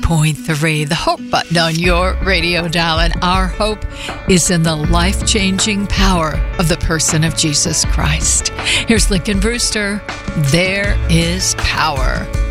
90.3, the Hope button on your radio dial. And our hope is in the life-changing power of the person of Jesus Christ. Here's Lincoln Brewster. There is power.